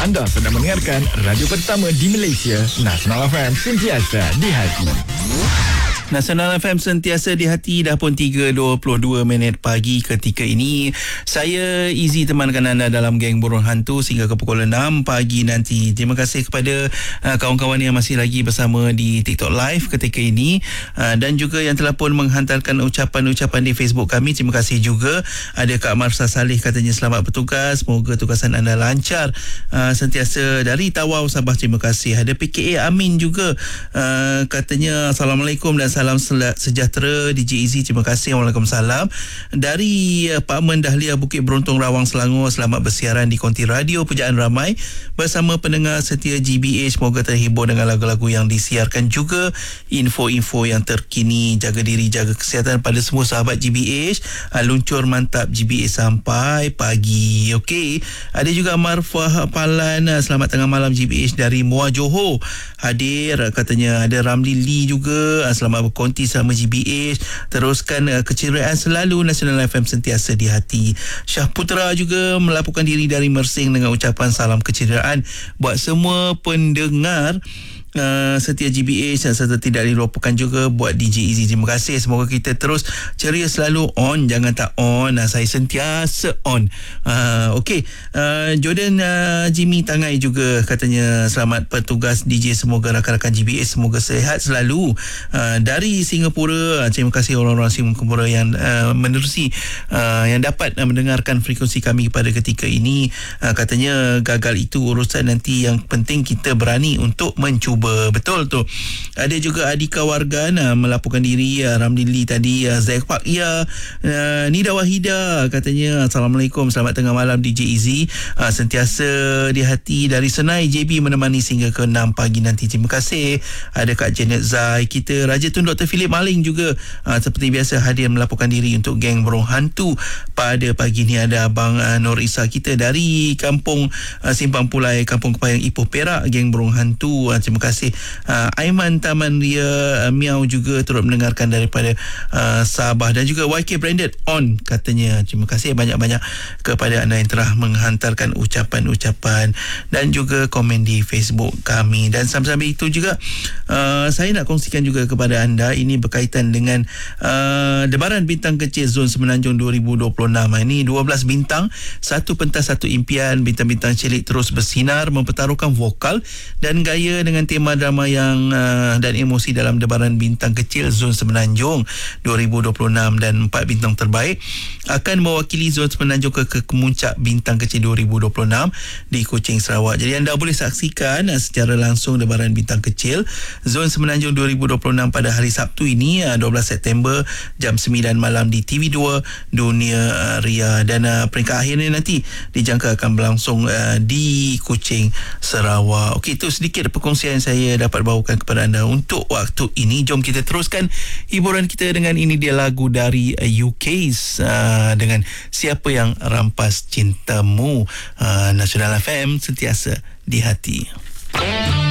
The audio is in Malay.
Anda sedang mendengarkan radio pertama di Malaysia, Nasional FM, sentiasa di hati. Nasional FM sentiasa di hati. Dah pun 3.22 minit pagi ketika ini. Saya Izzy temankan anda dalam Geng Burung Hantu sehingga ke pukul 6 pagi nanti. Terima kasih kepada kawan-kawan yang masih lagi bersama di TikTok Live ketika ini, dan juga yang telah pun menghantarkan ucapan-ucapan di Facebook kami. Terima kasih juga. Ada Kak Marsa Salih katanya selamat bertugas, semoga tugasan anda lancar sentiasa dari Tawau, Sabah. Terima kasih. Ada PKA Amin juga, katanya Assalamualaikum dan salam sejahtera DJ Izzy. Terima kasih. Waalaikumsalam. Dari Pak Men Dahlia Bukit Beruntung Rawang Selangor, selamat bersiaran di konti radio Pujaan Ramai bersama pendengar setia GBH. Semoga terhibur dengan lagu-lagu yang disiarkan, juga info-info yang terkini. Jaga diri, jaga kesihatan pada semua sahabat GBH. Luncur mantap GBH sampai pagi. Okey. Ada juga Marfah Palan, selamat tengah malam GBH dari Muar Johor. Hadir katanya. Ada Ramli Lee juga, selamat berkonti sama GBH. Teruskan keceriaan selalu, Nasional FM sentiasa di hati. Syah Putra juga melaporkan diri dari Mersing dengan ucapan salam keceriaan buat semua pendengar setia GBH, serta tidak dilupakan juga buat DJ Izzy. Terima kasih. Semoga kita terus ceria selalu on, jangan tak on. Saya sentiasa on. Okey. Jordan Jimmy Tangai juga katanya selamat bertugas DJ, semoga rakan-rakan GBH semoga sehat selalu. Dari Singapura, terima kasih orang-orang Singapura yang menerusi, yang dapat mendengarkan frekuensi kami pada ketika ini. Katanya gagal itu urusan, nanti yang penting kita berani untuk mencuba. Betul tu. Ada juga Adika Wargan melaporkan diri. Ramli Lee tadi. Zaik Pak Nida Wahida katanya Assalamualaikum, selamat tengah malam DJ Izzy, sentiasa di hati. Dari Senai JB menemani sehingga ke 6 pagi nanti. Terima kasih. Ada Kak Janet Zai kita. Raja Tun Dr. Philip Maling juga seperti biasa hadir melaporkan diri untuk Geng Burung Hantu pada pagi ni. Ada Abang Nur Isa kita dari Kampung Simpang Pulai, Kampung Kepayang Ipoh Perak, Geng Burung Hantu. Terima kasih. Aiman Taman Ria Miau juga turut mendengarkan daripada Sabah, dan juga YK Branded on katanya. Terima kasih banyak-banyak kepada anda yang telah menghantarkan ucapan-ucapan dan juga komen di Facebook kami. Dan sambil-sambil itu juga saya nak kongsikan juga kepada anda, ini berkaitan dengan Debaran Bintang Kecil Zon Semenanjung 2026. Ini 12 bintang, satu pentas satu impian. Bintang-bintang cilik terus bersinar mempertaruhkan vokal dan gaya dengan tema drama yang dan emosi dalam Debaran Bintang Kecil Zon Semenanjung 2026, dan 4 bintang terbaik akan mewakili Zon Semenanjung ke Kemuncak Bintang Kecil 2026 di Kuching, Sarawak. Jadi anda boleh saksikan secara langsung Debaran Bintang Kecil Zon Semenanjung 2026 pada hari Sabtu ini 12 September jam 9 malam di TV2 Dunia Ria, dan peringkat akhirnya nanti dijangka akan berlangsung di Kuching, Sarawak. Okey, itu sedikit perkongsian saya dapat bawakan kepada anda untuk waktu ini. Jom kita teruskan hiburan kita dengan ini dia lagu dari UK's dengan Siapa Yang Rampas Cintamu. Nasional FM sentiasa di hati.